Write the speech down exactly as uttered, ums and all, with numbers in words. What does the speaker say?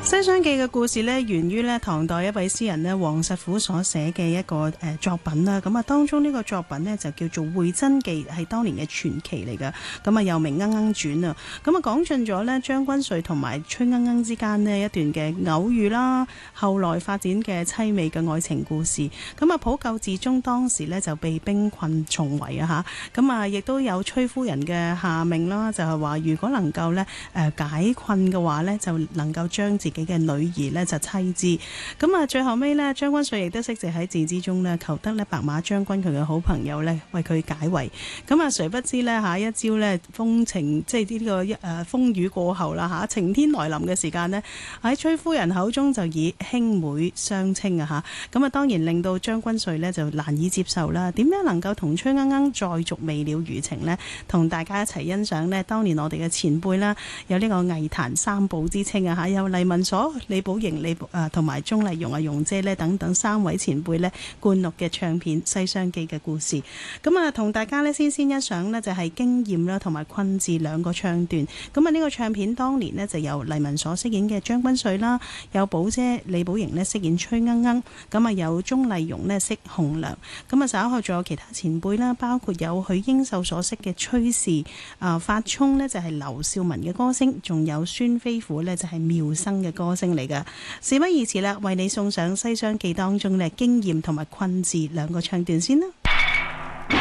西廂記嘅故事咧，源於咧唐代一位詩人咧王實虎所寫嘅一個誒作品啦。咁啊，當中呢個作品咧就叫做《會真記》，係當年嘅傳奇嚟噶。咁啊，又名《鶯鶯傳》啊。咁啊，講盡咗咧張君瑞同埋崔鶯鶯之間呢一段嘅偶遇啦，後來發展嘅淒美嘅愛情故事。咁啊，普救自忠當時咧就被兵困重圍啊嚇。咁啊，亦都有崔夫人嘅下命啦，就係話如果能夠咧誒解困嘅話咧，就能夠將自己嘅女兒呢就妻之。咁啊最後尾呢，張君瑞亦都悉藉喺字之中呢，求得呢白馬將軍佢嘅好朋友呢為佢解圍。咁啊誰不知呢，下一朝呢風情即係呢個誒、呃、風雨過後啦嚇，晴天來臨嘅時間呢，喺崔夫人口中就以兄妹相稱啊嚇。咁啊當然令到張君瑞呢就難以接受啦。點樣能夠同崔鶯鶯再續未了餘情呢？同大家一齊欣賞呢，當年我哋嘅前輩啦，有呢個藝壇三寶之稱啊嚇，有黎文所、李寶瑩、李誒同埋鍾麗蓉啊、蓉姐咧等等三位前輩咧灌錄嘅唱片《西廂記》嘅故事。咁啊，同大家咧先先欣賞呢就係經驗啦，同埋困字兩個唱段。咁啊，呢個唱片當年呢就由黎文所飾演嘅張君瑞啦，有寶姐李寶瑩咧飾演崔鶯鶯，咁啊有鍾麗蓉咧飾紅娘。咁啊稍後仲有其他前輩啦，包括有許英秀所飾嘅崔氏，啊發聰呢就係劉少文嘅歌聲，仲有孫飛虎呢就係妙生嘅歌聲嚟噶。事不宜遲啦，為你送上《西廂記》當中嘅經驗同埋困字兩個唱段先啦。